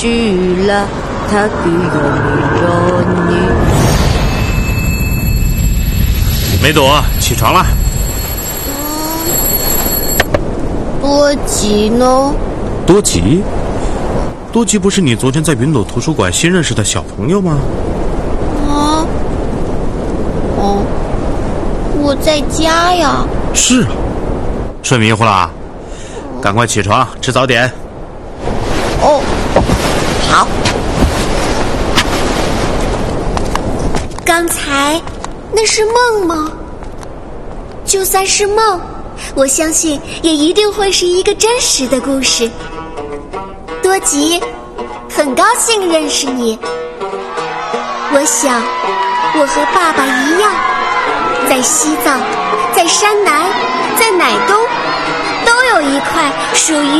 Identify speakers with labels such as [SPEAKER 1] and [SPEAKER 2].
[SPEAKER 1] 去了，他比有你。
[SPEAKER 2] 梅朵，起床了。
[SPEAKER 1] 多吉呢？
[SPEAKER 2] 多吉？多吉不是你昨天在云朵图书馆新认识的小朋友吗？
[SPEAKER 1] 啊？哦，我在家呀。
[SPEAKER 2] 是啊，睡迷糊了，赶快起床吃早点。
[SPEAKER 1] 哦，好。
[SPEAKER 3] 刚才那是梦吗？就算是梦，我相信也一定会是一个真实的故事。多吉，很高兴认识你。我想我和爸爸一样，在西藏，在山南，在乃东，都有一块属于